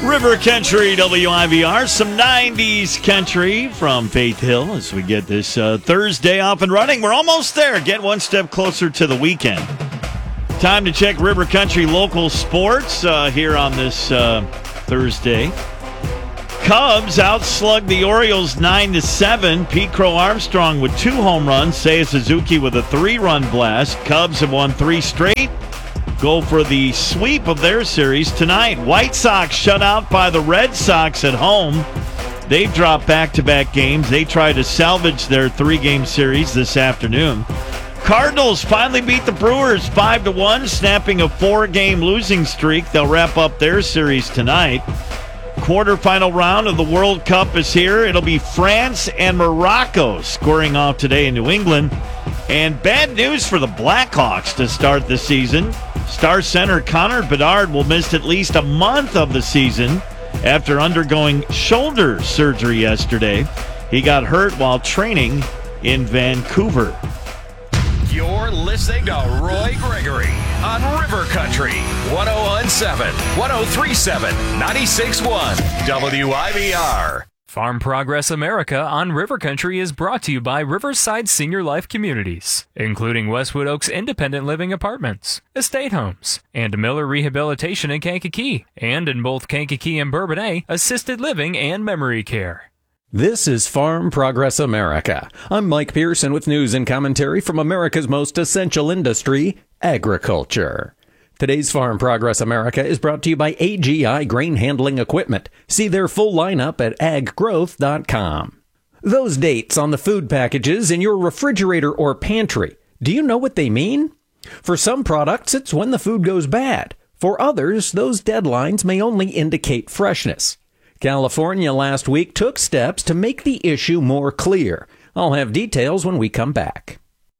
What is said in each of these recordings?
River Country WIVR, some 90s country from Faith Hill as we get this Thursday off and running. We're almost there. Get one step closer to the weekend. Time to check River Country local sports here on this Thursday. Cubs outslugged the Orioles 9-7. Pete Crow Armstrong with 2 home runs. Seiya Suzuki with a 3-run blast. Cubs have won 3 straight. Go for the sweep of their series tonight. White Sox shut out by the Red Sox at home. They've dropped back-to-back games. They try to salvage their 3-game series this afternoon. Cardinals finally beat the Brewers 5-1, snapping a 4-game losing streak. They'll wrap up their series tonight. Quarterfinal round of the World Cup is here. It'll be France and Morocco scoring off today in New England. And bad news for the Blackhawks to start the season. Star center Connor Bedard will miss at least a month of the season after undergoing shoulder surgery yesterday. He got hurt while training in Vancouver. You're listening to Roy Gregory on River Country 101.7, 103.7, 96.1 WIVR. Farm Progress America on River Country is brought to you by Riverside Senior Life Communities, including Westwood Oaks Independent Living Apartments, Estate Homes, and Miller Rehabilitation in Kankakee, and in both Kankakee and Bourbonnais, Assisted Living and Memory Care. This is Farm Progress America. I'm Mike Pearson with news and commentary from America's most essential industry, agriculture. Today's Farm Progress America is brought to you by AGI Grain Handling Equipment. See their full lineup at aggrowth.com. Those dates on the food packages in your refrigerator or pantry, do you know what they mean? For some products, it's when the food goes bad. For others, those deadlines may only indicate freshness. California last week took steps to make the issue more clear. I'll have details when we come back.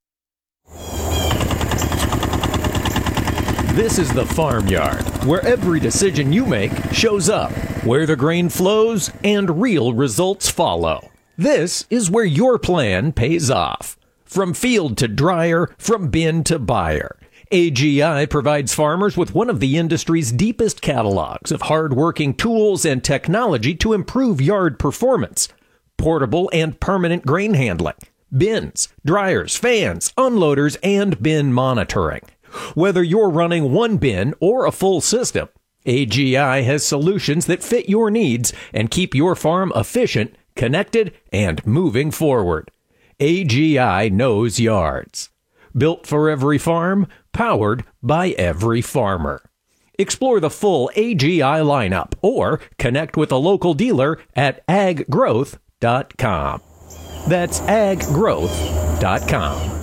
This is the Farmyard, where every decision you make shows up, where the grain flows and real results follow. This is where your plan pays off. From field to dryer, from bin to buyer, AGI provides farmers with one of the industry's deepest catalogs of hard-working tools and technology to improve yard performance. Portable and permanent grain handling, bins, dryers, fans, unloaders, and bin monitoring. Whether you're running one bin or a full system, AGI has solutions that fit your needs and keep your farm efficient, connected, and moving forward. AGI knows yards. Built for every farm, powered by every farmer. Explore the full AGI lineup or connect with a local dealer at aggrowth.com. That's aggrowth.com.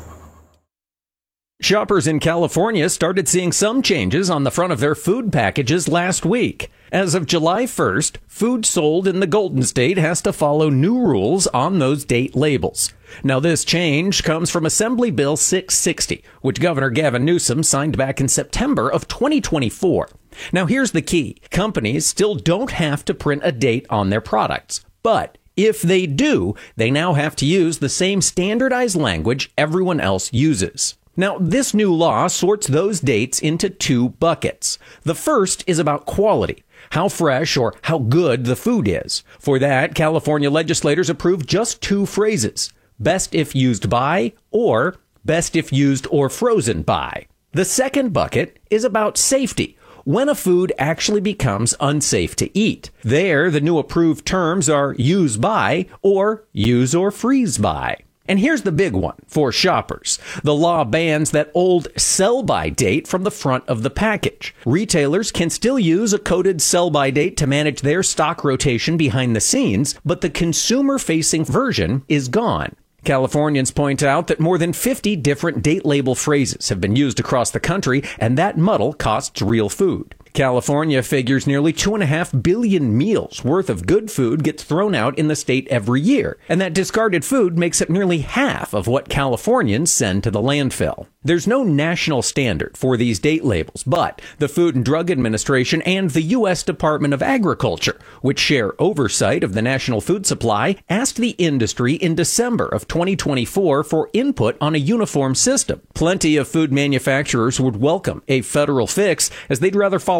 Shoppers in California started seeing some changes on the front of their food packages last week. As of July 1st, food sold in the Golden State has to follow new rules on those date labels. Now, this change comes from Assembly Bill 660, which Governor Gavin Newsom signed back in September of 2024. Now, here's the key. Companies still don't have to print a date on their products, but if they do, they now have to use the same standardized language everyone else uses. Now, this new law sorts those dates into 2 buckets. The first is about quality, how fresh or how good the food is. For that, California legislators approved just 2 phrases, best if used by or best if used or frozen by. The second bucket is about safety, when a food actually becomes unsafe to eat. There, the new approved terms are use by or use or freeze by. And here's the big one for shoppers. The law bans that old sell-by date from the front of the package. Retailers can still use a coded sell-by date to manage their stock rotation behind the scenes, but the consumer-facing version is gone. Californians point out that more than 50 different date label phrases have been used across the country, and that muddle costs real food. California figures nearly 2.5 billion meals worth of good food gets thrown out in the state every year, and that discarded food makes up nearly half of what Californians send to the landfill. There's no national standard for these date labels, but the Food and Drug Administration and the U.S. Department of Agriculture, which share oversight of the national food supply, asked the industry in December of 2024 for input on a uniform system. Plenty of food manufacturers would welcome a federal fix, as they'd rather follow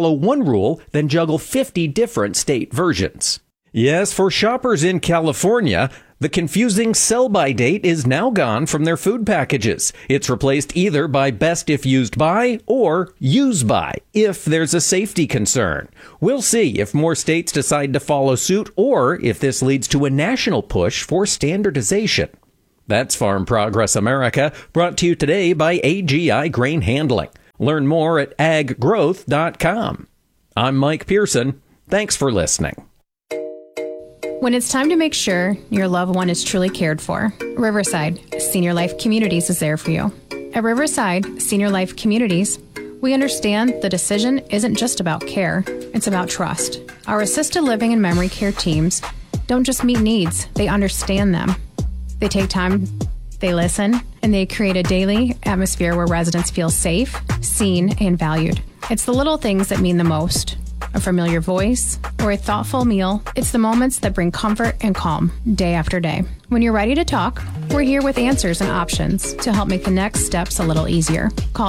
follow one rule, then juggle 50 different state versions. Yes, for shoppers in California, the confusing sell-by date is now gone from their food packages. It's replaced either by best if used by or use by if there's a safety concern. We'll see if more states decide to follow suit or if this leads to a national push for standardization. That's Farm Progress America, brought to you today by AGI Grain Handling. Learn more at aggrowth.com. I'm Mike Pearson. Thanks for listening. When it's time to make sure your loved one is truly cared for, Riverside Senior Life Communities is there for you. At Riverside Senior Life Communities, we understand the decision isn't just about care, it's about trust. Our assisted living and memory care teams don't just meet needs, they understand them. They take time, they listen, and they create a daily atmosphere where residents feel safe, seen, and valued. It's the little things that mean the most. A familiar voice, or a thoughtful meal. It's the moments that bring comfort and calm day after day. When you're ready to talk, we're here with answers and options to help make the next steps a little easier. Call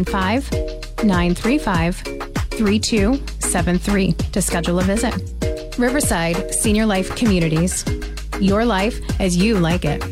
815-935-3273 to schedule a visit. Riverside Senior Life Communities. Your life as you like it.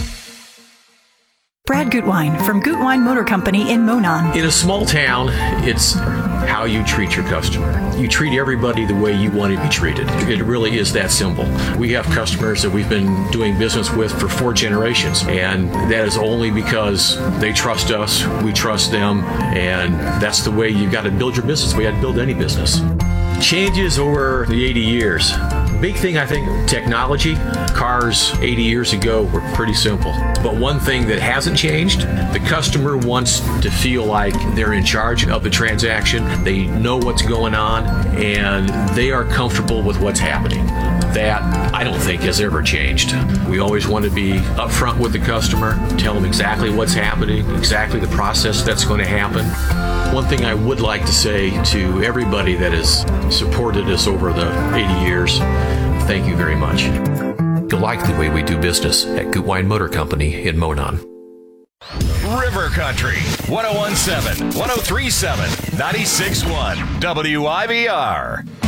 Brad Gutwein from Gutwein Motor Company in Monon. In a small town, it's how you treat your customer. You treat everybody the way you want to be treated. It really is that simple. We have customers that we've been doing business with for 4 generations, and that is only because they trust us, we trust them, and that's the way you've got to build your business. We had to build any business. Changes over the 80 years. Big thing, I think, technology. Cars 80 years ago were pretty simple. But one thing that hasn't changed, the customer wants to feel like they're in charge of the transaction. They know what's going on, and they are comfortable with what's happening. That, I don't think, has ever changed. We always want to be upfront with the customer, tell them exactly what's happening, exactly the process that's going to happen. One thing I would like to say to everybody that has supported us over the 80 years, thank you very much. You'll like the way we do business at Gutwein Motor Company in Monon. River Country, 1017, 1037, 96.1, WIVR.